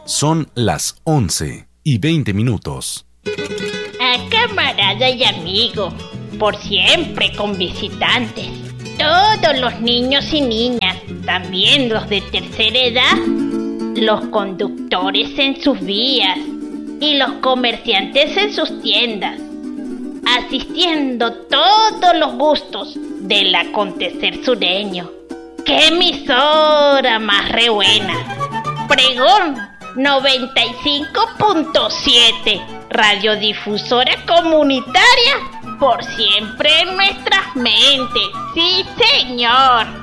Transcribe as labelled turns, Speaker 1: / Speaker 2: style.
Speaker 1: Son las 11:20.
Speaker 2: A camarada y amigo, por siempre con visitantes. Todos los niños y niñas, también los de tercera edad, los conductores en sus vías y los comerciantes en sus tiendas, asistiendo todos los gustos del acontecer sureño. ¡Qué emisora más re buena! Pregón 95.7, radiodifusora comunitaria, por siempre en nuestras mentes. ¡Sí, señor!